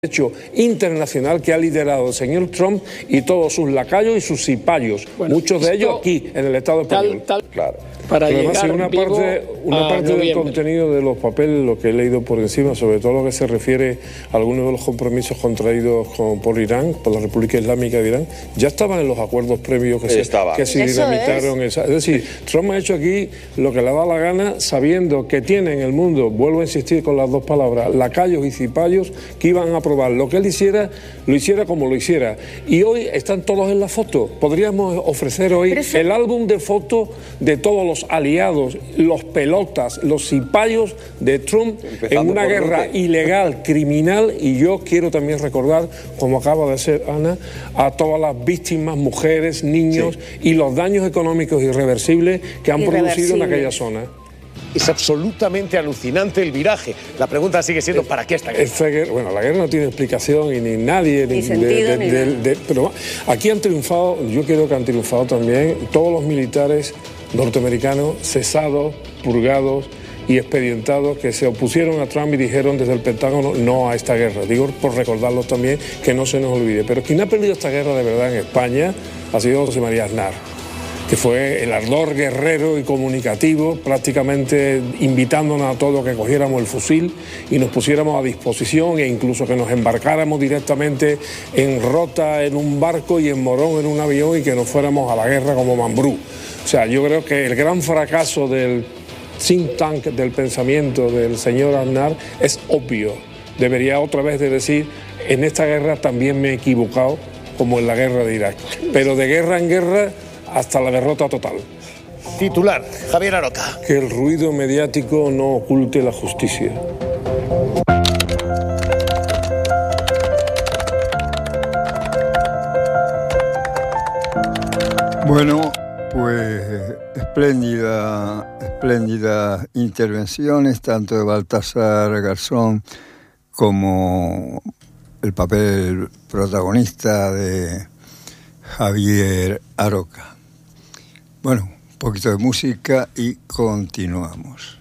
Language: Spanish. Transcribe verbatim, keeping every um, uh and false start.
hecho internacional que ha liderado el señor Trump y todos sus lacayos y sus cipayos, bueno, muchos de ellos aquí en el Estado español. Tal, tal, claro. Para Pero además, llegar una vivo parte, una parte del contenido de los papeles, lo que he leído por encima, sobre todo lo que se refiere a algunos de los compromisos contraídos con, por Irán, por la República Islámica de Irán, ya estaban en los acuerdos previos que se, que se dinamitaron. Es. es decir, Trump ha hecho aquí lo que le da la gana, sabiendo que tiene en el mundo, vuelvo a insistir con las dos palabras, lacayos y cipayos que iban a aprobar lo que él hiciera, lo hiciera como lo hiciera. Y hoy están todos en la foto. Podríamos ofrecer hoy eso... el álbum de fotos de todos los aliados, los pelotas, los cipayos de Trump en una guerra Rutte. ilegal, criminal, y yo quiero también recordar, como acaba de ser Ana, a todas las víctimas, mujeres, niños, sí. y los daños económicos irreversibles que han producido en aquella zona. Es absolutamente alucinante el viraje. La pregunta sigue siendo, ¿para qué esta guerra? Esta guerra bueno, la guerra no tiene explicación y ni nadie... Ni ni sentido, de, de, ni de, nada. de, pero aquí han triunfado, yo creo que han triunfado también todos los militares norteamericanos cesados, purgados y expedientados que se opusieron a Trump y dijeron desde el Pentágono no a esta guerra. Digo por recordarlos también, que no se nos olvide. Pero quien ha perdido esta guerra de verdad en España ha sido José María Aznar, que fue el ardor guerrero y comunicativo, prácticamente invitándonos a todos que cogiéramos el fusil y nos pusiéramos a disposición e incluso que nos embarcáramos directamente en Rota en un barco y en Morón en un avión y que nos fuéramos a la guerra como Mambrú. O sea, yo creo que el gran fracaso del think tank del pensamiento del señor Aznar es obvio. Debería otra vez de decir, en esta guerra también me he equivocado, como en la guerra de Irak. Pero de guerra en guerra hasta la derrota total. Titular, Javier Aroca. Que el ruido mediático no oculte la justicia. Bueno, pues espléndida, espléndidas intervenciones, tanto de Baltasar Garzón como el papel protagonista de Javier Aroca. Bueno, un poquito de música y continuamos.